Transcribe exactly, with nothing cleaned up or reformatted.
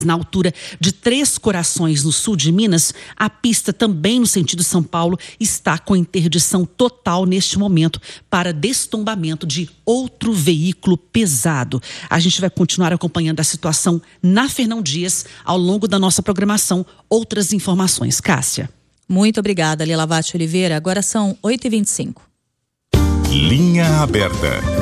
Na altura de Três Corações, no sul de Minas, a pista também no sentido São Paulo está com interdição total neste momento para destombamento de outro veículo pesado. A gente vai continuar acompanhando a situação na Fernão Dias ao longo da nossa programação. Outras informações, Cássia. Muito obrigada, Lila Vatti Oliveira. Agora são oito e vinte e cinco. Linha Aberta.